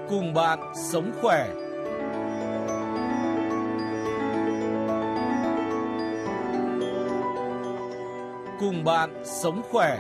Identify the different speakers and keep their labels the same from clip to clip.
Speaker 1: Cùng bạn sống khỏe. Cùng bạn sống khỏe.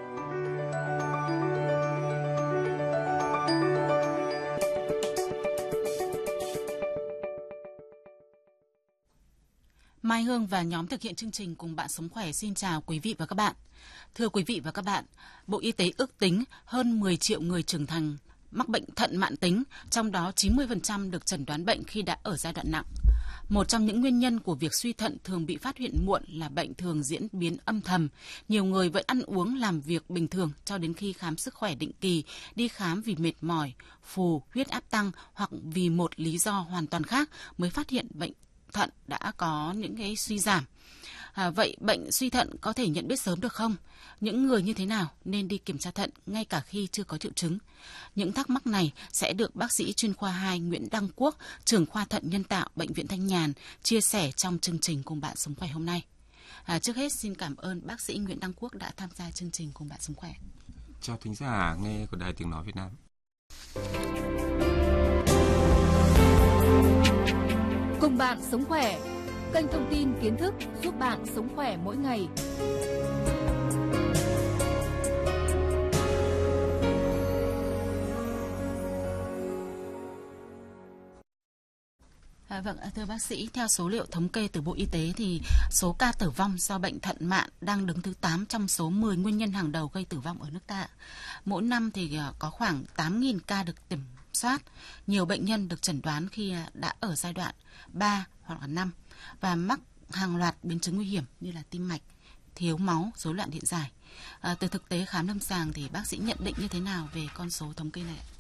Speaker 2: Mai Hương và nhóm thực hiện chương trình Cùng bạn sống khỏe xin chào quý vị và các bạn. Thưa quý vị và các bạn, Bộ Y tế ước tính hơn 10 triệu người trưởng thành mắc bệnh thận mãn tính, trong đó 90% được chẩn đoán bệnh khi đã ở giai đoạn nặng. Một trong những nguyên nhân của việc suy thận thường bị phát hiện muộn là bệnh thường diễn biến âm thầm. Nhiều người vẫn ăn uống làm việc bình thường cho đến khi khám sức khỏe định kỳ, đi khám vì mệt mỏi, phù, huyết áp tăng hoặc vì một lý do hoàn toàn khác mới phát hiện bệnh thận đã có những cái suy giảm. Vậy bệnh suy thận có thể nhận biết sớm được không? Những người như thế nào nên đi kiểm tra thận ngay cả khi chưa có triệu chứng? Những thắc mắc này sẽ được bác sĩ chuyên khoa 2 Nguyễn Đăng Quốc, trưởng khoa thận nhân tạo Bệnh viện Thanh Nhàn chia sẻ trong chương trình Cùng bạn sống khỏe hôm nay. Trước hết xin cảm ơn bác sĩ Nguyễn Đăng Quốc đã tham gia chương trình Cùng bạn sống khỏe.
Speaker 3: Chào thính giả nghe của Đài Tiếng nói Việt Nam.
Speaker 4: Cùng bạn sống khỏe, kênh thông tin kiến thức giúp bạn sống khỏe mỗi ngày.
Speaker 2: Vâng, thưa bác sĩ, theo số liệu thống kê từ Bộ Y tế thì số ca tử vong do bệnh thận mạn đang đứng thứ 8 trong số 10 nguyên nhân hàng đầu gây tử vong ở nước ta. Mỗi năm thì có khoảng 8.000 ca được kiểm soát. Nhiều bệnh nhân được chẩn đoán khi đã ở giai đoạn 3 hoặc là 5 và mắc hàng loạt biến chứng nguy hiểm như là tim mạch, thiếu máu, rối loạn điện giải. Từ thực tế khám lâm sàng thì bác sĩ nhận định như thế nào về con số thống kê này?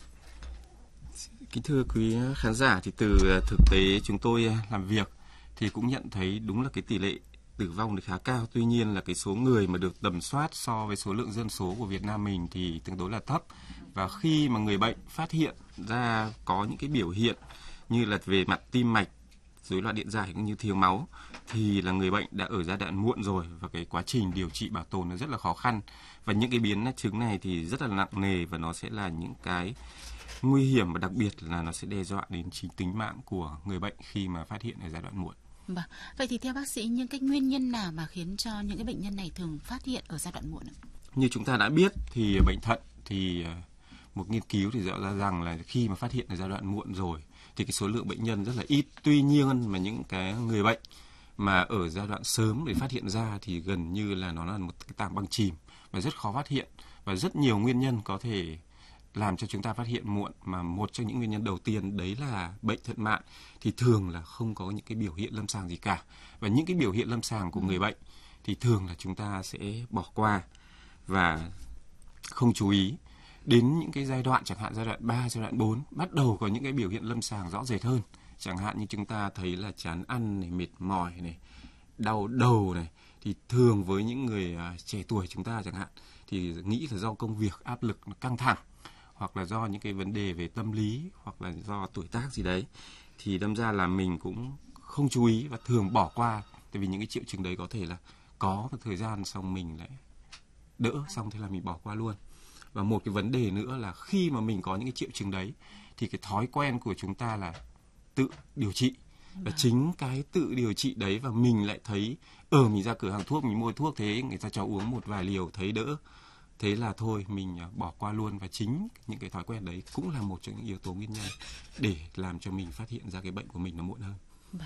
Speaker 3: Kính thưa quý khán giả, thì từ thực tế chúng tôi làm việc thì cũng nhận thấy đúng là cái tỷ lệ tử vong thì khá cao. Tuy nhiên là cái số người mà được tầm soát so với số lượng dân số của Việt Nam mình thì tương đối là thấp. Và khi mà người bệnh phát hiện ra có những cái biểu hiện như là về mặt tim mạch, rối loạn điện giải cũng như thiếu máu thì là người bệnh đã ở giai đoạn muộn rồi và cái quá trình điều trị bảo tồn nó rất là khó khăn. Và những cái biến chứng này thì rất là nặng nề và nó sẽ là những cái nguy hiểm và đặc biệt là nó sẽ đe dọa đến chính tính mạng của người bệnh khi mà phát hiện ở giai đoạn muộn.
Speaker 2: Vậy thì theo bác sĩ, những cái nguyên nhân nào mà khiến cho những cái bệnh nhân này thường phát hiện ở giai đoạn muộn ạ?
Speaker 3: Như chúng ta đã biết thì bệnh thận thì một nghiên cứu thì rõ ra rằng là khi mà phát hiện ở giai đoạn muộn rồi thì cái số lượng bệnh nhân rất là ít. Tuy nhiên mà những cái người bệnh mà ở giai đoạn sớm để phát hiện ra thì gần như là nó là một cái tảng băng chìm và rất khó phát hiện, và rất nhiều nguyên nhân có thể làm cho chúng ta phát hiện muộn, mà một trong những nguyên nhân đầu tiên đấy là bệnh thận mạn thì thường là không có những cái biểu hiện lâm sàng gì cả, và những cái biểu hiện lâm sàng của người bệnh thì thường là chúng ta sẽ bỏ qua và không chú ý. Đến những cái giai đoạn chẳng hạn giai đoạn 3, giai đoạn 4 bắt đầu có những cái biểu hiện lâm sàng rõ rệt hơn, chẳng hạn như chúng ta thấy là chán ăn này, mệt mỏi này, đau đầu này, thì thường với những người trẻ tuổi chúng ta chẳng hạn thì nghĩ là do công việc áp lực nó căng thẳng, hoặc là do những cái vấn đề về tâm lý, hoặc là do tuổi tác gì đấy, thì đâm ra là mình cũng không chú ý và thường bỏ qua, tại vì những cái triệu chứng đấy có thể là có một thời gian xong mình lại đỡ, xong thế là mình bỏ qua luôn. Và một cái vấn đề nữa là khi mà mình có những cái triệu chứng đấy thì cái thói quen của chúng ta là tự điều trị, và chính cái tự điều trị đấy và mình lại thấy mình ra cửa hàng thuốc mình mua thuốc, thế người ta cho uống một vài liều thấy đỡ, thế là thôi mình bỏ qua luôn. Và chính những cái thói quen đấy cũng là một trong những yếu tố nguyên nhân để làm cho mình phát hiện ra cái bệnh của mình nó muộn hơn.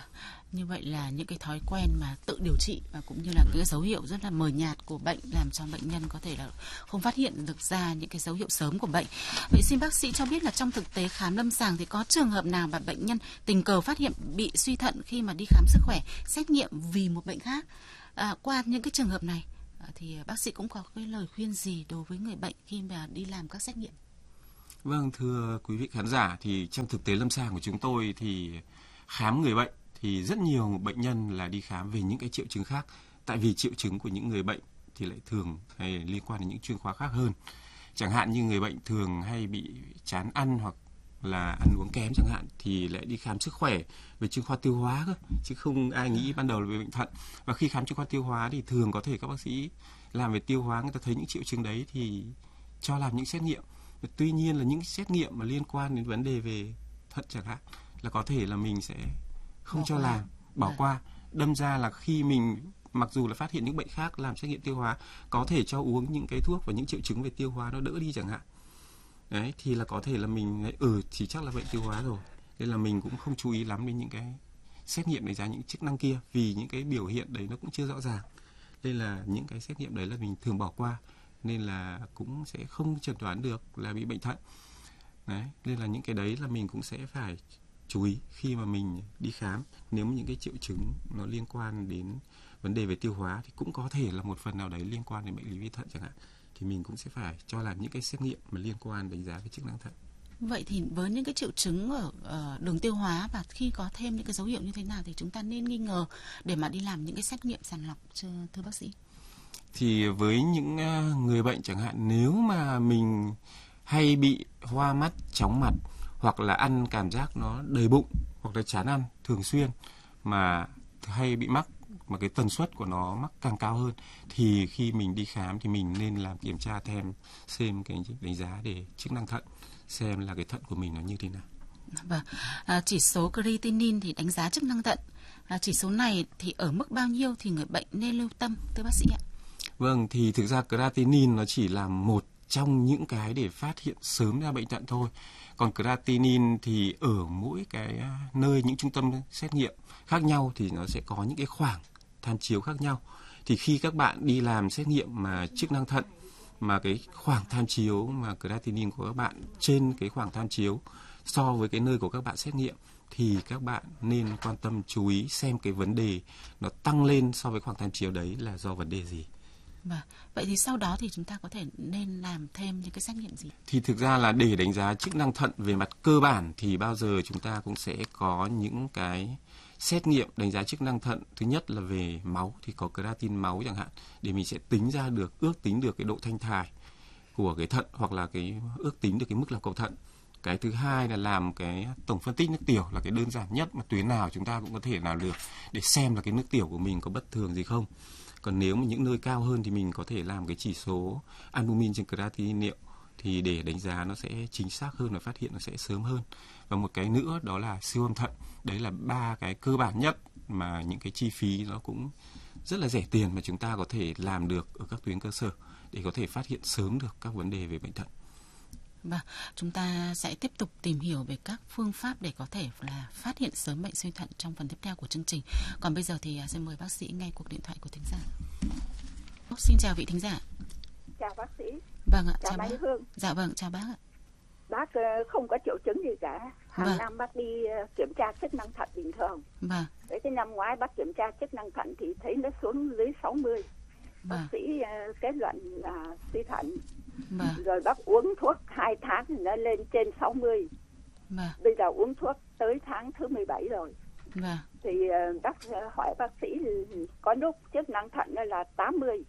Speaker 2: Như vậy là những cái thói quen mà tự điều trị và cũng như là cái dấu hiệu rất là mờ nhạt của bệnh làm cho bệnh nhân có thể là không phát hiện được ra những cái dấu hiệu sớm của bệnh. Vậy xin bác sĩ cho biết là trong thực tế khám lâm sàng thì có trường hợp nào mà bệnh nhân tình cờ phát hiện bị suy thận khi mà đi khám sức khỏe, xét nghiệm vì một bệnh khác? Qua những cái trường hợp này thì bác sĩ cũng có cái lời khuyên gì đối với người bệnh khi mà đi làm các xét nghiệm?
Speaker 3: Vâng, thưa quý vị khán giả, thì trong thực tế lâm sàng của chúng tôi thì khám người bệnh thì rất nhiều bệnh nhân là đi khám về những cái triệu chứng khác, tại vì triệu chứng của những người bệnh thì lại thường hay liên quan đến những chuyên khoa khác hơn. Chẳng hạn như người bệnh thường hay bị chán ăn hoặc là ăn uống kém chẳng hạn thì lại đi khám sức khỏe về chuyên khoa tiêu hóa cơ, chứ không ai nghĩ ban đầu là về bệnh thận. Và khi khám chuyên khoa tiêu hóa thì thường có thể các bác sĩ làm về tiêu hóa, người ta thấy những triệu chứng đấy thì cho làm những xét nghiệm. Tuy nhiên là những xét nghiệm mà liên quan đến vấn đề về thận chẳng hạn là có thể là mình sẽ không cho làm, bỏ qua. Đâm ra là khi mình mặc dù là phát hiện những bệnh khác làm xét nghiệm tiêu hóa, có thể cho uống những cái thuốc và những triệu chứng về tiêu hóa nó đỡ đi chẳng hạn. Đấy, thì là có thể là mình chỉ chắc là bệnh tiêu hóa rồi. Nên là mình cũng không chú ý lắm đến những cái xét nghiệm đánh giá những chức năng kia, vì những cái biểu hiện đấy nó cũng chưa rõ ràng. Nên là những cái xét nghiệm đấy là mình thường bỏ qua, nên là cũng sẽ không chẩn đoán được là bị bệnh thận. Đấy, nên là những cái đấy là mình cũng sẽ phải chú ý khi mà mình đi khám. Nếu những cái triệu chứng nó liên quan đến vấn đề về tiêu hóa thì cũng có thể là một phần nào đấy liên quan đến bệnh lý về thận chẳng hạn, thì mình cũng sẽ phải cho làm những cái xét nghiệm mà liên quan đánh giá cái chức năng thận.
Speaker 2: Vậy thì với những cái triệu chứng ở đường tiêu hóa và khi có thêm những cái dấu hiệu như thế nào thì chúng ta nên nghi ngờ để mà đi làm những cái xét nghiệm sàng lọc, thưa bác sĩ?
Speaker 3: Thì với những người bệnh chẳng hạn, nếu mà mình hay bị hoa mắt, chóng mặt, hoặc là ăn cảm giác nó đầy bụng, hoặc là chán ăn thường xuyên, mà hay bị mắc, mà cái tần suất của nó mắc càng cao hơn, thì khi mình đi khám thì mình nên làm kiểm tra xem cái đánh giá để chức năng thận, xem là cái thận của mình nó như thế nào.
Speaker 2: Vâng, chỉ số creatinine thì đánh giá chức năng thận. Chỉ số này thì ở mức bao nhiêu thì người bệnh nên lưu tâm, thưa bác sĩ ạ?
Speaker 3: Vâng, thì thực ra creatinine nó chỉ là một trong những cái để phát hiện sớm ra bệnh thận thôi. Còn creatinine thì ở mỗi cái nơi, những trung tâm xét nghiệm khác nhau thì nó sẽ có những cái khoảng tham chiếu khác nhau. Thì khi các bạn đi làm xét nghiệm mà chức năng thận, mà cái khoảng tham chiếu mà creatinine của các bạn trên cái khoảng tham chiếu so với cái nơi của các bạn xét nghiệm, thì các bạn nên quan tâm chú ý xem cái vấn đề nó tăng lên so với khoảng tham chiếu đấy là do vấn đề gì.
Speaker 2: Vâng. Vậy thì sau đó thì chúng ta có thể nên làm thêm những cái xét nghiệm gì?
Speaker 3: Thì thực ra là để đánh giá chức năng thận về mặt cơ bản thì bao giờ chúng ta cũng sẽ có những cái xét nghiệm đánh giá chức năng thận. Thứ nhất là về máu thì có creatinine máu chẳng hạn, để mình sẽ ước tính được cái độ thanh thải của cái thận, hoặc là cái ước tính được cái mức lọc cầu thận. Cái thứ hai là làm cái tổng phân tích nước tiểu, là cái đơn giản nhất mà tuyến nào chúng ta cũng có thể làm được, để xem là cái nước tiểu của mình có bất thường gì không. Còn nếu mà những nơi cao hơn thì mình có thể làm cái chỉ số albumin trên creatinine niệu, thì để đánh giá nó sẽ chính xác hơn và phát hiện nó sẽ sớm hơn. Và một cái nữa đó là siêu âm thận. Đấy là 3 cái cơ bản nhất mà những cái chi phí nó cũng rất là rẻ tiền mà chúng ta có thể làm được ở các tuyến cơ sở để có thể phát hiện sớm được các vấn đề về bệnh thận.
Speaker 2: Vâng, chúng ta sẽ tiếp tục tìm hiểu về các phương pháp để có thể là phát hiện sớm bệnh suy thận trong phần tiếp theo của chương trình. Còn bây giờ thì xin mời bác sĩ nghe cuộc điện thoại của thính giả. Xin chào vị thính giả.
Speaker 5: Chào bác sĩ.
Speaker 2: Vâng ạ,
Speaker 5: chào bác Hương.
Speaker 2: Dạ vâng, chào bác ạ.
Speaker 5: Bác không có triệu chứng gì cả. Hàng năm bác đi kiểm tra chức năng thận bình thường.
Speaker 2: Vâng.
Speaker 5: Thế cái năm ngoái bác kiểm tra chức năng thận thì thấy nó xuống dưới 60. Bác sĩ kết luận là suy thận. Rồi bác uống thuốc 2 tháng thì nó lên trên 60. Bây giờ uống thuốc tới tháng thứ 17 rồi. Thì bác hỏi bác sĩ có lúc chức năng thận nó là 80.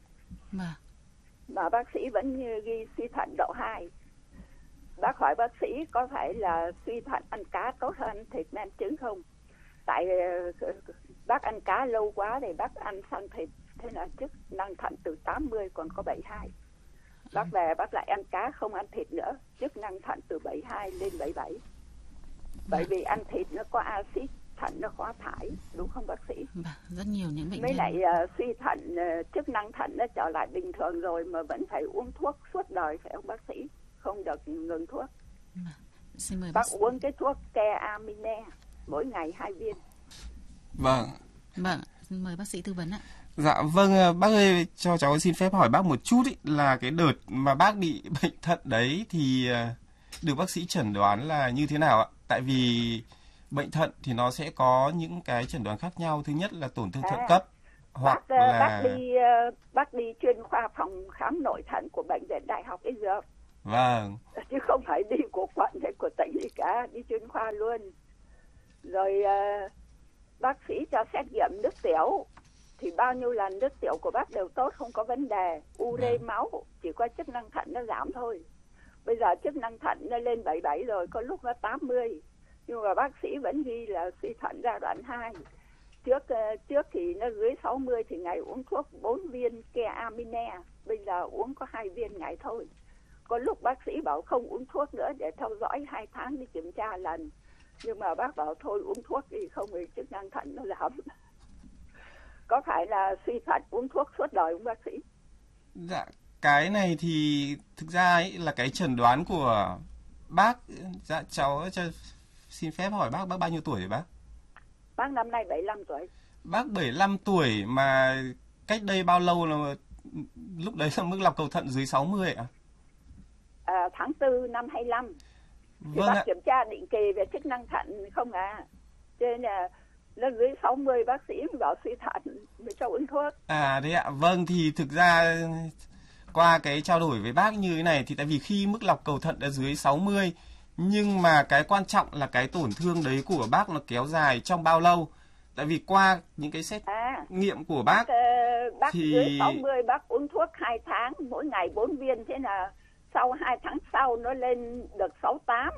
Speaker 5: Mà bác sĩ vẫn ghi suy thận độ 2. Bác hỏi bác sĩ có phải là suy thận ăn cá tốt hơn thịt men trứng không? Tại bác ăn cá lâu quá thì bác ăn sang thịt, thế là chức năng thận từ 80 còn có 72. Bác về bác lại ăn cá không ăn thịt nữa, chức năng thận từ 72 lên 77. Bởi vì ăn thịt nó có axit, thận nó khó thải, đúng không bác sĩ?
Speaker 2: Rất nhiều những bệnh nhân.
Speaker 5: Với lại suy thận, chức năng thận nó trở lại bình thường rồi mà vẫn phải uống thuốc suốt đời phải không bác sĩ? Không được ngừng thuốc.
Speaker 2: Xin mời
Speaker 5: bác uống cái thuốc Keamine mỗi ngày 2 viên.
Speaker 3: Vâng.
Speaker 2: Vâng, xin mời bác sĩ tư vấn ạ.
Speaker 3: Dạ vâng, bác ơi, cho cháu xin phép hỏi bác một chút ý, là cái đợt mà bác bị bệnh thận đấy thì được bác sĩ chẩn đoán là như thế nào ạ? Tại vì bệnh thận thì nó sẽ có những cái chẩn đoán khác nhau. Thứ nhất là tổn thương thận cấp, hoặc là
Speaker 5: bác đi chuyên khoa phòng khám nội thận của bệnh viện Đại học Y Dược.
Speaker 3: Vâng.
Speaker 5: Chứ không phải đi của quận hay của tỉnh gì cả, đi chuyên khoa luôn. Rồi bác sĩ cho xét nghiệm nước tiểu. Thì bao nhiêu lần nước tiểu của bác đều tốt, không có vấn đề. Ure máu, chỉ có chức năng thận nó giảm thôi. Bây giờ chức năng thận nó lên 77 rồi, có lúc nó 80. Nhưng mà bác sĩ vẫn ghi là suy thận giai đoạn 2. Trước thì nó dưới 60 thì ngày uống thuốc 4 viên Keamine. Bây giờ uống có 2 viên ngày thôi. Có lúc bác sĩ bảo không uống thuốc nữa để theo dõi 2 tháng đi kiểm tra lần. Nhưng mà bác bảo thôi uống thuốc thì không thì chức năng thận nó giảm. Có phải là suy thận uống thuốc suốt đời không bác sĩ?
Speaker 3: Dạ, cái này thì thực ra ấy là cái chẩn đoán của bác. Dạ, cháu xin phép hỏi bác bao nhiêu tuổi rồi bác?
Speaker 5: Bác năm nay 75 tuổi.
Speaker 3: Bác 75 tuổi mà cách đây bao lâu là lúc đấy là mức lọc cầu thận dưới 60 ạ?
Speaker 5: Tháng 4 năm 25. Thì
Speaker 3: Vâng
Speaker 5: bác
Speaker 3: ạ.
Speaker 5: kiểm tra định kỳ về chức năng thận không à. Cho nên là lên dưới 60 bác sĩ mới bảo suy thận mới cho uống thuốc.
Speaker 3: Đấy ạ. Vâng, thì thực ra qua cái trao đổi với bác như thế này thì tại vì khi mức lọc cầu thận đã dưới 60 nhưng mà cái quan trọng là cái tổn thương đấy của bác nó kéo dài trong bao lâu. Tại vì qua những cái xét nghiệm của bác
Speaker 5: bác
Speaker 3: thì
Speaker 5: dưới 60 bác uống thuốc 2 tháng, mỗi ngày 4 viên, thế là sau 2 tháng sau nó lên được 68.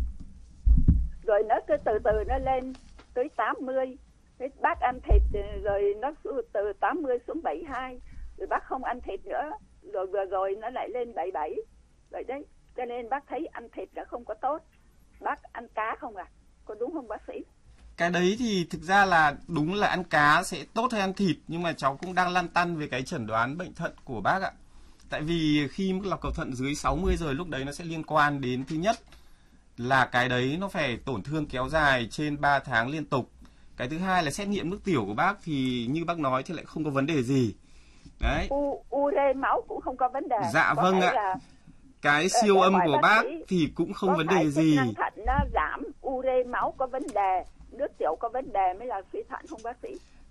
Speaker 5: Rồi nó cứ từ từ nó lên tới 80. Thế bác ăn thịt rồi nó từ 80 xuống 72. Rồi bác không ăn thịt nữa. Rồi vừa rồi nó lại lên 77. Vậy đấy, cho nên bác thấy ăn thịt là không có tốt. Bác ăn cá không à? Có đúng không bác sĩ?
Speaker 3: cái đấy thì thực ra là đúng là ăn cá sẽ tốt hơn ăn thịt, nhưng mà cháu cũng đang lăn tăn về cái chẩn đoán bệnh thận của bác ạ. Tại vì khi mức lọc cầu thận dưới 60 rồi, lúc đấy nó sẽ liên quan đến thứ nhất là cái đấy nó phải tổn thương kéo dài trên 3 tháng liên tục. Cái thứ hai là xét nghiệm nước tiểu của bác thì như bác nói thì lại không có vấn đề gì. Đấy.
Speaker 5: Ure máu cũng không có vấn đề.
Speaker 3: Dạ vâng ạ. Cái siêu âm của bác thì cũng không vấn đề gì.
Speaker 5: Chức năng thận nó giảm, ure máu có vấn đề, nước tiểu có vấn đề mới là suy thận không bác sĩ?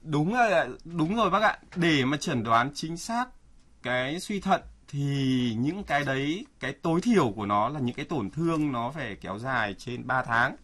Speaker 3: Đúng rồi bác ạ. Để mà chẩn đoán chính xác cái suy thận thì những cái đấy, cái tối thiểu của nó là những cái tổn thương nó phải kéo dài trên 3 tháng.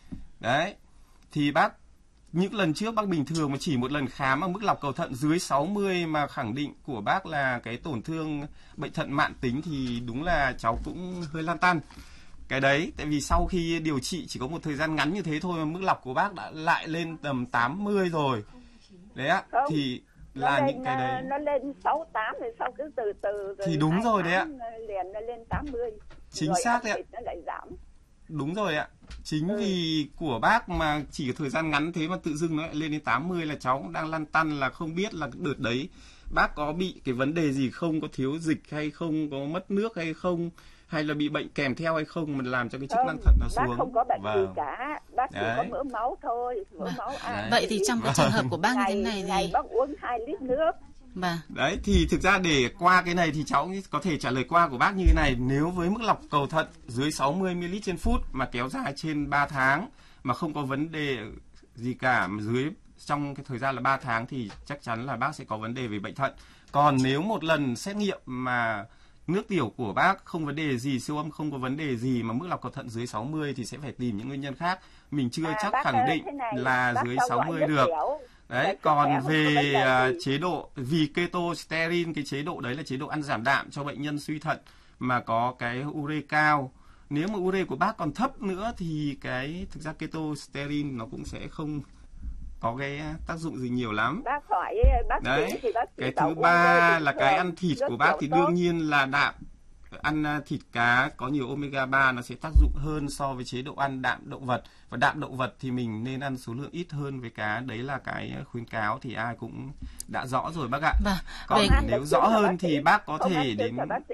Speaker 3: Đấy. Thì bác, những lần trước bác bình thường mà chỉ một lần khám ở mức lọc cầu thận dưới 60 mà khẳng định của bác là cái tổn thương bệnh thận mạn tính thì đúng là cháu cũng hơi lăn tăn. Cái đấy, tại vì sau khi điều trị chỉ có một thời gian ngắn như thế thôi mà mức lọc của bác đã lại lên tầm 80 rồi. Đấy ạ, thì là những cái đấy.
Speaker 5: Nó lên 68 rồi sau cứ từ từ
Speaker 3: thì đúng rồi đấy ạ.
Speaker 5: Liền nó lên 80.
Speaker 3: Chính xác đấy ạ.
Speaker 5: Nó lại giảm.
Speaker 3: Đúng rồi ạ. Chính vì của bác mà chỉ thời gian ngắn thế mà tự dưng nó lại lên đến 80 là cháu cũng đang lăn tăn là không biết là đợt đấy bác có bị cái vấn đề gì không, có thiếu dịch hay không, có mất nước hay không, hay là bị bệnh kèm theo hay không mà làm cho cái chức năng thận nó xuống.
Speaker 5: Bác không có bệnh gì cả, bác chỉ có mỡ máu thôi, mỡ máu ăn.
Speaker 2: Vậy thì trong cái trường hợp của bác như thế này thì
Speaker 5: ngày bác uống 2 lít nước.
Speaker 3: Đấy, thì thực ra để qua cái này thì cháu có thể trả lời qua của bác như thế này. Nếu với mức lọc cầu thận dưới 60 ml trên phút mà kéo dài trên 3 tháng mà không có vấn đề gì cả, mà trong cái thời gian là 3 tháng thì chắc chắn là bác sẽ có vấn đề về bệnh thận. Còn nếu một lần xét nghiệm mà nước tiểu của bác không vấn đề gì, siêu âm không có vấn đề gì mà mức lọc cầu thận dưới 60 thì sẽ phải tìm những nguyên nhân khác. Mình chưa chắc khẳng định là dưới 60 được. Đấy, còn về chế độ, vì ketosterin, cái chế độ đấy là chế độ ăn giảm đạm cho bệnh nhân suy thận mà có cái ure cao. Nếu mà ure của bác còn thấp nữa thì thực ra ketosterin nó cũng sẽ không có cái tác dụng gì nhiều lắm.
Speaker 5: Bác hỏi bác
Speaker 3: đấy,
Speaker 5: thì bác
Speaker 3: cái thứ ba là cái ăn thịt của bác thì đương nhiên là đạm. Ăn thịt cá có nhiều omega 3 nó sẽ tác dụng hơn so với chế độ ăn đạm động vật. Và đạm động vật thì mình nên ăn số lượng ít hơn với cá. Đấy là cái khuyến cáo thì ai cũng đã rõ rồi bác ạ. Còn nếu rõ hơn thì bác có thể đến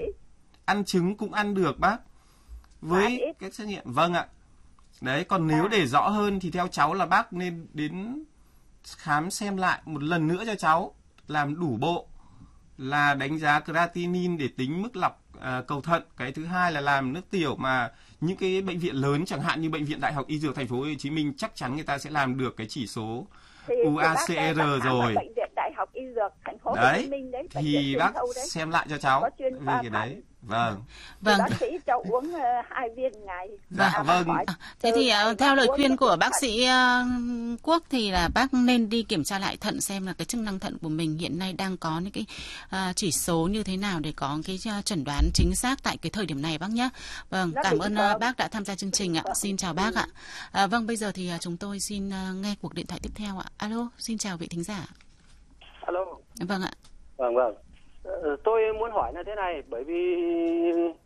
Speaker 3: ăn trứng cũng ăn được bác. Với các xét nghiệm. Vâng ạ. Đấy, còn nếu để rõ hơn thì theo cháu là bác nên đến khám xem lại một lần nữa cho cháu, làm đủ bộ là đánh giá creatinine để tính mức lọc cầu thận. Cái thứ hai là làm nước tiểu, mà những cái bệnh viện lớn chẳng hạn như bệnh viện Đại học Y Dược Thành phố Hồ Chí Minh chắc chắn người ta sẽ làm được cái chỉ số UACR rồi.
Speaker 5: Bệnh viện Đại học Y Dược Thành phố Hồ Chí Minh đấy,
Speaker 3: thì bác xem lại cho cháu về cái đấy. Vâng.
Speaker 5: Bác sĩ cho uống 2 viên ngày.
Speaker 3: Vâng.
Speaker 2: Thế thì theo lời khuyên của bác sĩ Quốc thì là bác nên đi kiểm tra lại thận xem là cái chức năng thận của mình hiện nay đang có những cái chỉ số như thế nào để có cái chẩn đoán chính xác tại cái thời điểm này bác nhé. Vâng, cảm ơn bác đã tham gia chương trình ạ. Xin chào bác ạ. Vâng, bây giờ thì chúng tôi xin nghe cuộc điện thoại tiếp theo ạ. Alo, xin chào vị thính giả.
Speaker 6: Alo.
Speaker 2: Vâng ạ.
Speaker 6: Vâng. Tôi muốn hỏi là thế này, bởi vì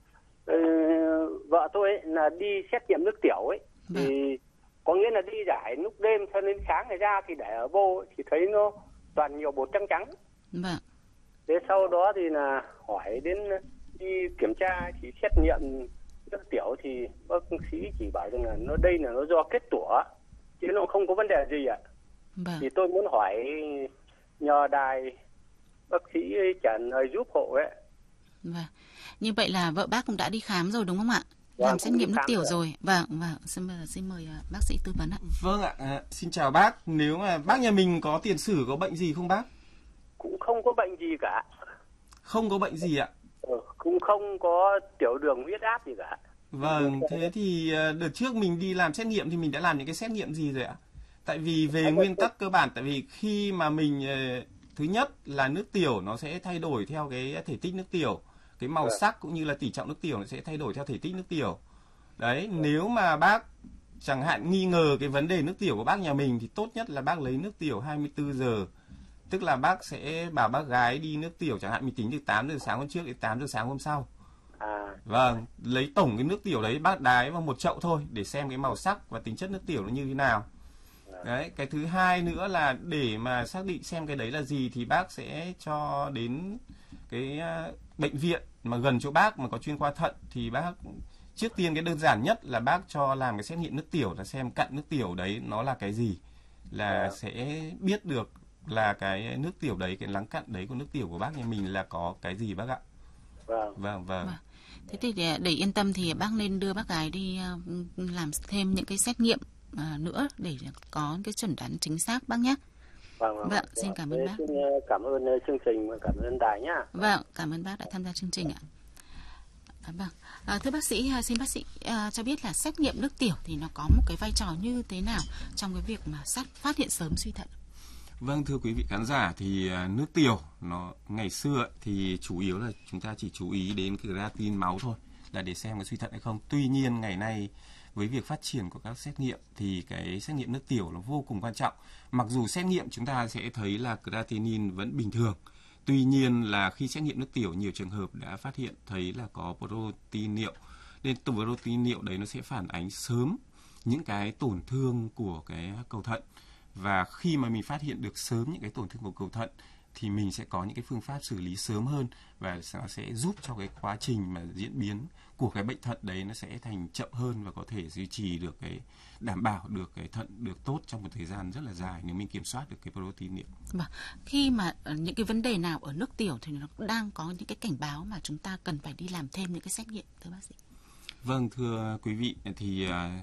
Speaker 6: vợ tôi ấy, là đi xét nghiệm nước tiểu ấy, thì có nghĩa là đi giải lúc đêm cho đến sáng ngày ra thì để ở vô thì thấy nó toàn nhiều bột trắng trắng.
Speaker 2: Vâng.
Speaker 6: Thế sau đó thì là hỏi đến đi kiểm tra thì xét nghiệm nước tiểu thì bác sĩ chỉ bảo rằng là nó do kết tủa chứ nó không có vấn đề gì ạ.
Speaker 2: Vâng.
Speaker 6: Thì tôi muốn hỏi nhờ đài bác sĩ trả lời giúp hộ ấy.
Speaker 2: Vâng. Như vậy là vợ bác cũng đã đi khám rồi đúng không ạ? Làm xét nghiệm nước tiểu rồi. Vâng. Xin mời bác sĩ tư vấn ạ.
Speaker 3: Vâng ạ. Xin chào bác. Nếu mà bác nhà mình có tiền sử có bệnh gì không bác?
Speaker 6: Cũng không có bệnh gì cả.
Speaker 3: Không có bệnh gì ạ?
Speaker 6: Cũng không có tiểu đường huyết áp gì cả.
Speaker 3: Vâng, thế thì đợt trước mình đi làm xét nghiệm thì mình đã làm những cái xét nghiệm gì rồi ạ? Tại vì về nguyên tắc cơ bản, tại vì khi mà mình thứ nhất là nước tiểu nó sẽ thay đổi theo cái thể tích nước tiểu, cái màu sắc cũng như là tỷ trọng nước tiểu nó sẽ thay đổi theo thể tích nước tiểu. Đấy, nếu mà bác chẳng hạn nghi ngờ cái vấn đề nước tiểu của bác nhà mình thì tốt nhất là bác lấy nước tiểu 24 giờ. Tức là bác sẽ bảo bác gái đi nước tiểu, chẳng hạn mình tính từ 8 giờ sáng hôm trước đến 8 giờ sáng hôm sau. Vâng, lấy tổng cái nước tiểu đấy bác đái vào một chậu thôi để xem cái màu sắc và tính chất nước tiểu nó như thế nào. Đấy, cái thứ hai nữa là để mà xác định xem cái đấy là gì thì bác sẽ cho đến cái bệnh viện mà gần chỗ bác mà có chuyên khoa thận thì bác trước tiên cái đơn giản nhất là bác cho làm cái xét nghiệm nước tiểu là xem cặn nước tiểu đấy nó là cái gì, là sẽ biết được là cái nước tiểu đấy, cái lắng cặn đấy của nước tiểu của bác nhà mình là có cái gì bác ạ. Vâng.
Speaker 2: Thế thì để yên tâm thì bác nên đưa bác gái đi làm thêm những cái xét nghiệm nữa để có cái chẩn đoán chính xác bác nhé. Vâng, xin cảm ơn bác.
Speaker 6: Xin cảm ơn chương trình và cảm ơn đài nhá.
Speaker 2: Vâng, cảm ơn bác đã tham gia chương trình ạ. Thưa bác sĩ, xin bác sĩ cho biết là xét nghiệm nước tiểu thì nó có một cái vai trò như thế nào trong cái việc mà phát hiện sớm suy thận?
Speaker 3: Vâng, thưa quý vị khán giả, thì nước tiểu nó ngày xưa thì chủ yếu là chúng ta chỉ chú ý đến cái creatinine máu thôi, là để xem có suy thận hay không. Tuy nhiên ngày nay với việc phát triển của các xét nghiệm thì cái xét nghiệm nước tiểu nó vô cùng quan trọng. Mặc dù xét nghiệm chúng ta sẽ thấy là creatinine vẫn bình thường, tuy nhiên là khi xét nghiệm nước tiểu nhiều trường hợp đã phát hiện thấy là có protein niệu, nên protein niệu đấy nó sẽ phản ánh sớm những cái tổn thương của cái cầu thận. Và khi mà mình phát hiện được sớm những cái tổn thương của cầu thận thì mình sẽ có những cái phương pháp xử lý sớm hơn và nó sẽ giúp cho cái quá trình mà diễn biến của cái bệnh thận đấy nó sẽ thành chậm hơn và có thể duy trì được cái đảm bảo được cái thận được tốt trong một thời gian rất là dài nếu mình kiểm soát được cái protein niệu.
Speaker 2: Khi mà những cái vấn đề nào ở nước tiểu thì nó đang có những cái cảnh báo mà chúng ta cần phải đi làm thêm những cái xét nghiệm, thưa bác sĩ?
Speaker 3: Vâng, thưa quý vị, thì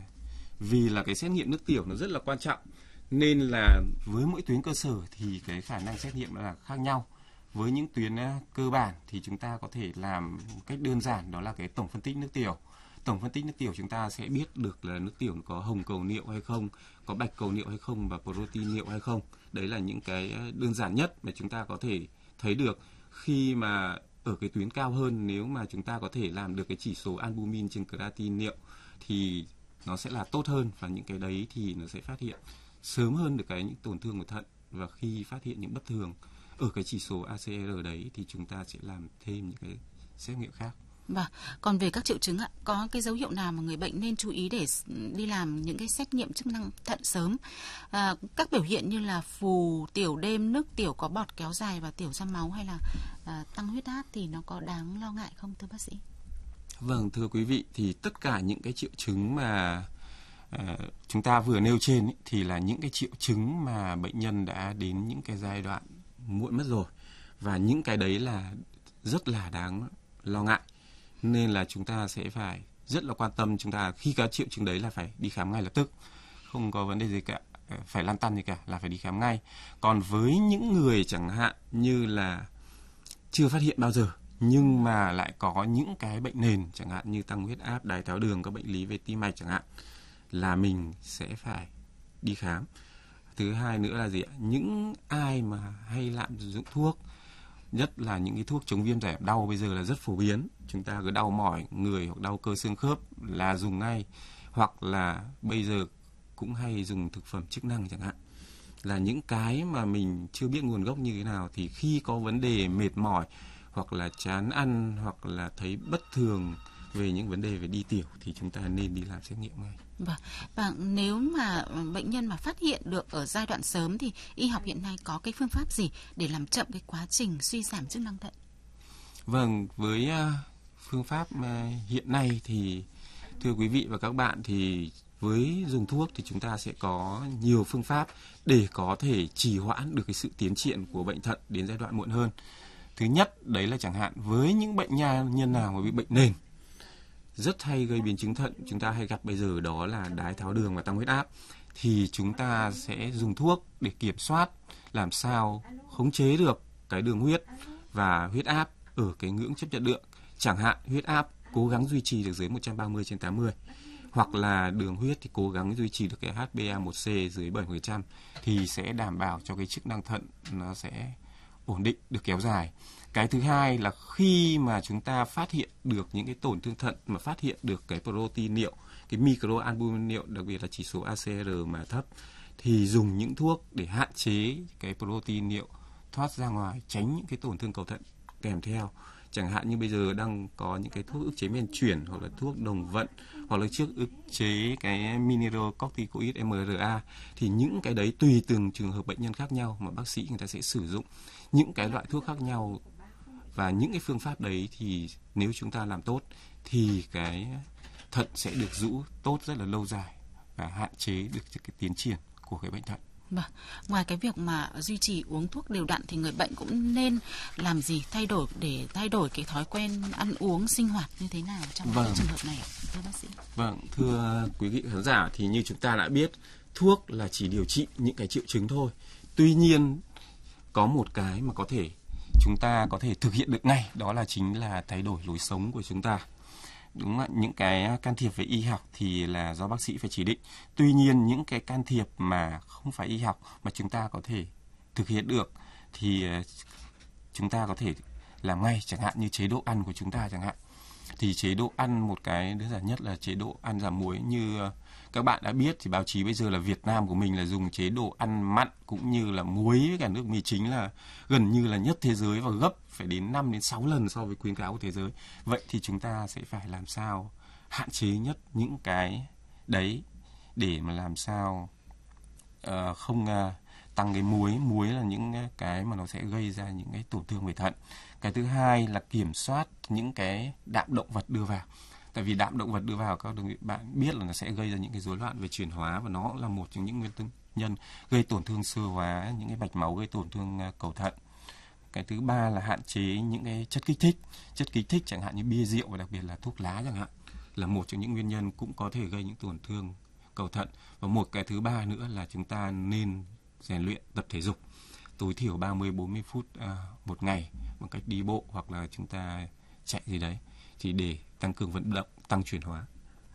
Speaker 3: vì là cái xét nghiệm nước tiểu nó rất là quan trọng nên là với mỗi tuyến cơ sở thì cái khả năng xét nghiệm là khác nhau. Với những tuyến cơ bản thì chúng ta có thể làm một cách đơn giản, đó là cái tổng phân tích nước tiểu. Tổng phân tích nước tiểu chúng ta sẽ biết được là nước tiểu có hồng cầu niệu hay không, có bạch cầu niệu hay không và protein niệu hay không. Đấy là những cái đơn giản nhất mà chúng ta có thể thấy được. Khi mà ở cái tuyến cao hơn, nếu mà chúng ta có thể làm được cái chỉ số albumin trên creatinine niệu thì nó sẽ là tốt hơn, và những cái đấy thì nó sẽ phát hiện sớm hơn được những tổn thương của thận. Và khi phát hiện những bất thường ở cái chỉ số ACR đấy thì chúng ta sẽ làm thêm những cái xét nghiệm khác.
Speaker 2: Và còn về các triệu chứng ạ, có cái dấu hiệu nào mà người bệnh nên chú ý để đi làm những cái xét nghiệm chức năng thận sớm? Các biểu hiện như là phù, tiểu đêm, nước tiểu có bọt kéo dài và tiểu ra máu hay là tăng huyết áp thì nó có đáng lo ngại không, thưa bác sĩ?
Speaker 3: Vâng, thưa quý vị, thì tất cả những cái triệu chứng mà chúng ta vừa nêu trên thì là những cái triệu chứng mà bệnh nhân đã đến những cái giai đoạn muộn mất rồi, và những cái đấy là rất là đáng lo ngại, nên là chúng ta sẽ phải rất là quan tâm. Chúng ta khi có triệu chứng đấy là phải đi khám ngay lập tức, không có vấn đề gì cả, phải lăn tăn gì cả, là phải đi khám ngay. Còn với những người chẳng hạn như là chưa phát hiện bao giờ nhưng mà lại có những cái bệnh nền chẳng hạn như tăng huyết áp, đái tháo đường, có bệnh lý về tim mạch chẳng hạn, là mình sẽ phải đi khám. Thứ hai nữa là gì ạ? Những ai mà hay lạm dụng thuốc, nhất là những cái thuốc chống viêm giảm đau bây giờ là rất phổ biến. Chúng ta cứ đau mỏi người hoặc đau cơ xương khớp là dùng ngay, hoặc là bây giờ cũng hay dùng thực phẩm chức năng chẳng hạn, là những cái mà mình chưa biết nguồn gốc như thế nào, thì khi có vấn đề mệt mỏi hoặc là chán ăn hoặc là thấy bất thường về những vấn đề về đi tiểu thì chúng ta nên đi làm xét nghiệm ngay.
Speaker 2: Vâng. Và nếu mà bệnh nhân mà phát hiện được ở giai đoạn sớm thì y học hiện nay có cái phương pháp gì để làm chậm cái quá trình suy giảm chức năng thận?
Speaker 3: Vâng, với phương pháp hiện nay thì thưa quý vị và các bạn, thì với dùng thuốc thì chúng ta sẽ có nhiều phương pháp để có thể trì hoãn được cái sự tiến triển của bệnh thận đến giai đoạn muộn hơn. Thứ nhất đấy là chẳng hạn với những bệnh nhân nào mà bị bệnh nền rất hay gây biến chứng thận, chúng ta hay gặp bây giờ đó là đái tháo đường và tăng huyết áp, thì chúng ta sẽ dùng thuốc để kiểm soát làm sao khống chế được cái đường huyết và huyết áp ở cái ngưỡng chấp nhận được. Chẳng hạn huyết áp cố gắng duy trì được dưới 130/80, hoặc là đường huyết thì cố gắng duy trì được cái HbA1c dưới 7% thì sẽ đảm bảo cho cái chức năng thận nó sẽ ổn định được kéo dài. Cái thứ hai là khi mà chúng ta phát hiện được những cái tổn thương thận mà phát hiện được cái protein niệu, cái microalbumin niệu, đặc biệt là chỉ số ACR mà thấp, thì dùng những thuốc để hạn chế cái protein niệu thoát ra ngoài, tránh những cái tổn thương cầu thận kèm theo. Chẳng hạn như bây giờ đang có những cái thuốc ức chế men chuyển, hoặc là thuốc đồng vận, hoặc là trước ức chế cái mineralocorticoid MRA, thì những cái đấy tùy từng trường hợp bệnh nhân khác nhau mà bác sĩ người ta sẽ sử dụng những cái loại thuốc khác nhau. Và những cái phương pháp đấy thì nếu chúng ta làm tốt thì cái thận sẽ được giữ tốt rất là lâu dài và hạn chế được cái tiến triển của cái bệnh thận.
Speaker 2: Vâng. Ngoài cái việc mà duy trì uống thuốc đều đặn thì người bệnh cũng nên làm gì để thay đổi cái thói quen ăn uống sinh hoạt như thế nào trong cái trường hợp này, thưa bác sĩ?
Speaker 3: Vâng, thưa quý vị khán giả, thì như chúng ta đã biết, thuốc là chỉ điều trị những cái triệu chứng thôi. Tuy nhiên có một cái mà chúng ta có thể thực hiện được ngay, đó là chính là thay đổi lối sống của chúng ta. Đúng là những cái can thiệp về y học thì là do bác sĩ phải chỉ định. Tuy nhiên những cái can thiệp mà không phải y học mà chúng ta có thể thực hiện được thì chúng ta có thể làm ngay, chẳng hạn như chế độ ăn của chúng ta chẳng hạn. Thì chế độ ăn, một cái đơn giản nhất là chế độ ăn giảm muối. Như các bạn đã biết thì báo chí bây giờ là Việt Nam của mình là dùng chế độ ăn mặn cũng như là muối với cả nước mì chính là gần như là nhất thế giới và gấp phải đến 5 đến 6 lần so với khuyến cáo của thế giới. Vậy thì chúng ta sẽ phải làm sao hạn chế nhất những cái đấy để mà làm sao không tăng cái muối. Muối là những cái mà nó sẽ gây ra những cái tổn thương về thận. Cái thứ hai là kiểm soát những cái đạm động vật đưa vào. Tại vì đạm động vật đưa vào, các bạn biết là nó sẽ gây ra những cái rối loạn về chuyển hóa, và nó là một trong những nguyên nhân gây tổn thương xơ hóa, những cái mạch máu, gây tổn thương cầu thận. Cái thứ ba là hạn chế những cái chất kích thích chẳng hạn như bia rượu và đặc biệt là thuốc lá chẳng hạn, là một trong những nguyên nhân cũng có thể gây những tổn thương cầu thận. Và một cái thứ ba nữa là chúng ta nên rèn luyện, tập thể dục tối thiểu 30-40 phút một ngày bằng cách đi bộ hoặc là chúng ta chạy gì đấy, thì để tăng cường vận động, tăng chuyển hóa.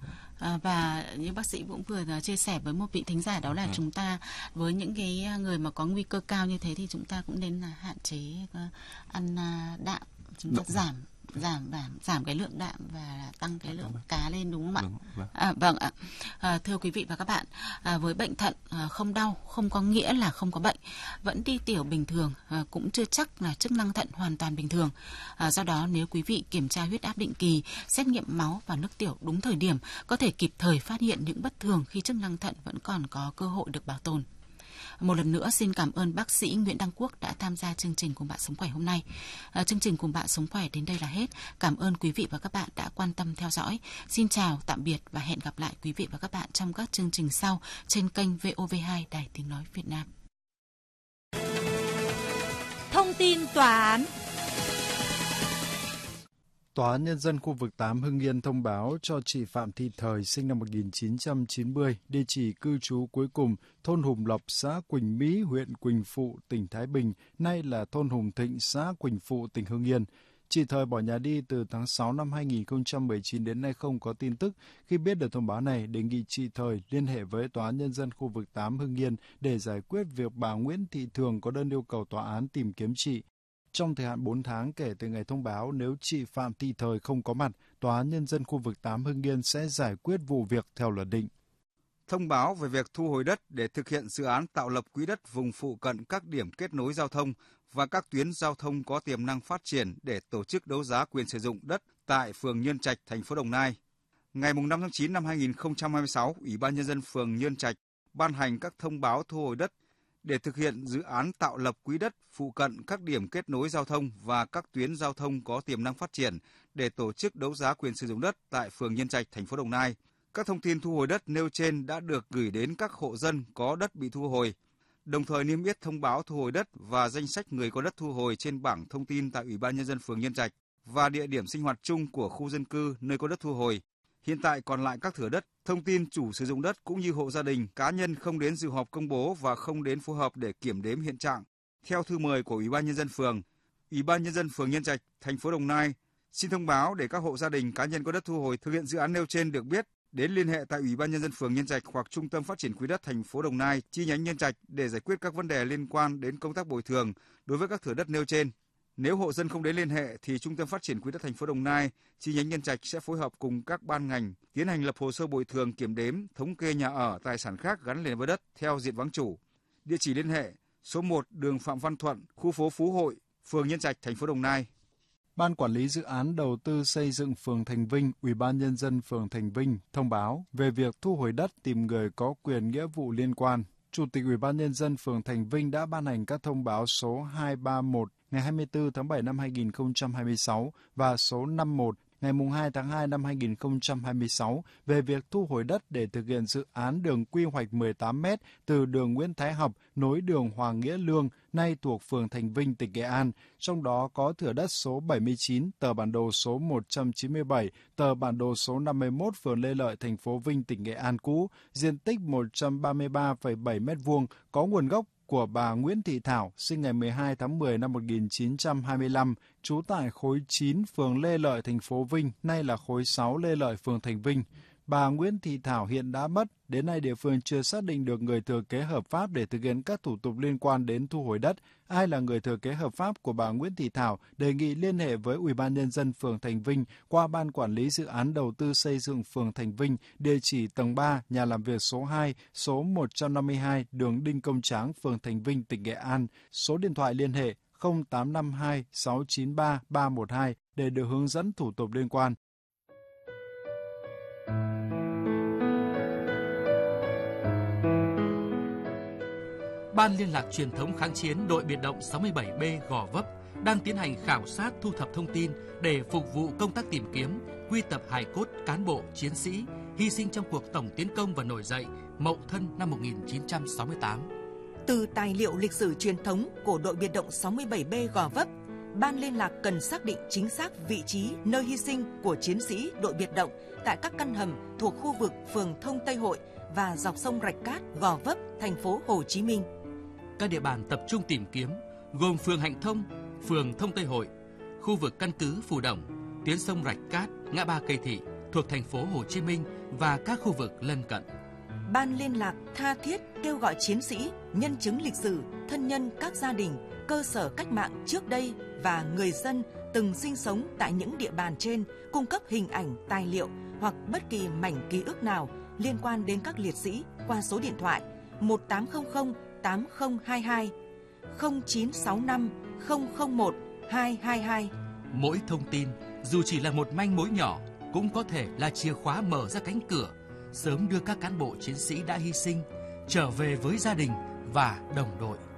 Speaker 2: Và như bác sĩ cũng vừa chia sẻ với một vị thính giả, đó là chúng ta với những cái người mà có nguy cơ cao như thế thì chúng ta cũng nên là hạn chế ăn đạm, chúng ta giảm cái lượng đạm và tăng cái lượng cá lên, đúng không ạ? Vâng ạ. Thưa quý vị và các bạn, với bệnh thận không đau không có nghĩa là không có bệnh. Vẫn đi tiểu bình thường cũng chưa chắc là chức năng thận hoàn toàn bình thường. Do đó nếu quý vị kiểm tra huyết áp định kỳ, xét nghiệm máu và nước tiểu đúng thời điểm, có thể kịp thời phát hiện những bất thường khi chức năng thận vẫn còn có cơ hội được bảo tồn. Một lần nữa xin cảm ơn bác sĩ Nguyễn Đăng Quốc đã tham gia chương trình Cùng Bạn Sống Khỏe hôm nay. Chương trình Cùng Bạn Sống Khỏe đến đây là hết. Cảm ơn quý vị và các bạn đã quan tâm theo dõi. Xin chào, tạm biệt và hẹn gặp lại quý vị và các bạn trong các chương trình sau trên kênh VOV2 Đài Tiếng Nói Việt Nam.
Speaker 4: Thông tin tòa án.
Speaker 7: Tòa án Nhân dân khu vực 8 Hưng Yên thông báo cho chị Phạm Thị Thời sinh năm 1990, địa chỉ cư trú cuối cùng thôn Hùng Lộc, xã Quỳnh Mỹ, huyện Quỳnh Phụ, tỉnh Thái Bình, nay là thôn Hùng Thịnh, xã Quỳnh Phụ, tỉnh Hưng Yên. Chị Thời bỏ nhà đi từ tháng 6 năm 2019 đến nay không có tin tức. Khi biết được thông báo này, đề nghị chị Thời liên hệ với Tòa án Nhân dân khu vực 8 Hưng Yên để giải quyết việc bà Nguyễn Thị Thường có đơn yêu cầu tòa án tìm kiếm chị. Trong thời hạn 4 tháng kể từ ngày thông báo, nếu chị Phạm Thị Thời không có mặt, Tòa án Nhân dân khu vực 8 Hưng Yên sẽ giải quyết vụ việc theo luật định.
Speaker 8: Thông báo về việc thu hồi đất để thực hiện dự án tạo lập quỹ đất vùng phụ cận các điểm kết nối giao thông và các tuyến giao thông có tiềm năng phát triển để tổ chức đấu giá quyền sử dụng đất tại phường Nhân Trạch, thành phố Đồng Nai. Ngày 5 tháng 9 năm 2026, Ủy ban Nhân dân phường Nhân Trạch ban hành các thông báo thu hồi đất để thực hiện dự án tạo lập quỹ đất phụ cận các điểm kết nối giao thông và các tuyến giao thông có tiềm năng phát triển để tổ chức đấu giá quyền sử dụng đất tại phường Nhân Trạch, thành phố Đồng Nai. Các thông tin thu hồi đất nêu trên đã được gửi đến các hộ dân có đất bị thu hồi, đồng thời niêm yết thông báo thu hồi đất và danh sách người có đất thu hồi trên bảng thông tin tại Ủy ban Nhân dân phường Nhân Trạch và địa điểm sinh hoạt chung của khu dân cư nơi có đất thu hồi. Hiện tại còn lại các thửa đất, thông tin chủ sử dụng đất cũng như hộ gia đình, cá nhân không đến dự họp công bố và không đến phối hợp để kiểm đếm hiện trạng. Theo thư mời của Ủy ban Nhân dân phường, Ủy ban Nhân dân phường Nhân Trạch, thành phố Đồng Nai xin thông báo để các hộ gia đình, cá nhân có đất thu hồi thực hiện dự án nêu trên được biết, đến liên hệ tại Ủy ban Nhân dân phường Nhân Trạch hoặc Trung tâm Phát triển Quỹ đất thành phố Đồng Nai chi nhánh Nhân Trạch để giải quyết các vấn đề liên quan đến công tác bồi thường đối với các thửa đất nêu trên. Nếu hộ dân không đến liên hệ thì Trung tâm Phát triển Quỹ đất thành phố Đồng Nai chi nhánh Nhân Trạch sẽ phối hợp cùng các ban ngành tiến hành lập hồ sơ bồi thường, kiểm đếm, thống kê nhà ở, tài sản khác gắn liền với đất theo diện vắng chủ. Địa chỉ liên hệ: số 1 đường Phạm Văn Thuận, khu phố Phú Hội, phường Nhân Trạch, thành phố Đồng Nai.
Speaker 7: Ban quản lý dự án đầu tư xây dựng phường Thành Vinh, Ủy ban Nhân dân phường Thành Vinh thông báo về việc thu hồi đất tìm người có quyền nghĩa vụ liên quan. Chủ tịch Ủy ban Nhân dân phường Thành Vinh đã ban hành các thông báo số 231 ngày 24 tháng 7 năm 2026 và số 51 ngày 2 tháng 2 năm 2026 về việc thu hồi đất để thực hiện dự án đường quy hoạch 18m từ đường Nguyễn Thái Học nối đường Hoàng Nghĩa Lương, nay thuộc phường Thành Vinh, tỉnh Nghệ An, trong đó có thửa đất số 79, tờ bản đồ số 197, tờ bản đồ số 51 phường Lê Lợi, thành phố Vinh, tỉnh Nghệ An cũ, diện tích 133,7 m2, có nguồn gốc của bà Nguyễn Thị Thảo, sinh ngày 12 tháng 10 năm 1925, trú tại khối 9 phường Lê Lợi, thành phố Vinh, nay là khối 6 Lê Lợi, phường Thành Vinh. Bà Nguyễn Thị Thảo hiện đã mất, đến nay địa phương chưa xác định được người thừa kế hợp pháp để thực hiện các thủ tục liên quan đến thu hồi đất. Ai là người thừa kế hợp pháp của bà Nguyễn Thị Thảo, đề nghị liên hệ với Ủy ban Nhân dân phường Thành Vinh qua Ban Quản lý Dự án Đầu tư Xây dựng phường Thành Vinh, địa chỉ tầng 3, nhà làm việc số 2, số 152, đường Đinh Công Tráng, phường Thành Vinh, tỉnh Nghệ An. Số điện thoại liên hệ 0852 693 312 để được hướng dẫn thủ tục liên quan.
Speaker 1: Ban Liên lạc Truyền thống kháng chiến đội biệt động 67B Gò Vấp đang tiến hành khảo sát thu thập thông tin để phục vụ công tác tìm kiếm, quy tập hài cốt cán bộ, chiến sĩ hy sinh trong cuộc tổng tiến công và nổi dậy Mậu Thân năm 1968.
Speaker 9: Từ tài liệu lịch sử truyền thống của đội biệt động 67B Gò Vấp, Ban Liên lạc cần xác định chính xác vị trí nơi hy sinh của chiến sĩ đội biệt động tại các căn hầm thuộc khu vực phường Thông Tây Hội và dọc sông Rạch Cát, Gò Vấp, thành phố Hồ Chí Minh.
Speaker 1: Các địa bàn tập trung tìm kiếm gồm phường Hạnh Thông, phường Thông Tây Hội, khu vực căn cứ Phù Đồng, tuyến sông Rạch Cát, ngã ba Cây Thị thuộc thành phố Hồ Chí Minh và các khu vực lân cận.
Speaker 9: Ban Liên lạc tha thiết kêu gọi chiến sĩ, nhân chứng lịch sử, thân nhân các gia đình, cơ sở cách mạng trước đây và người dân từng sinh sống tại những địa bàn trên cung cấp hình ảnh, tài liệu hoặc bất kỳ mảnh ký ức nào liên quan đến các liệt sĩ qua số điện thoại 1800 8022 0965 001 222.
Speaker 1: Mỗi thông tin, dù chỉ là một manh mối nhỏ, cũng có thể là chìa khóa mở ra cánh cửa, sớm đưa các cán bộ chiến sĩ đã hy sinh trở về với gia đình và đồng đội.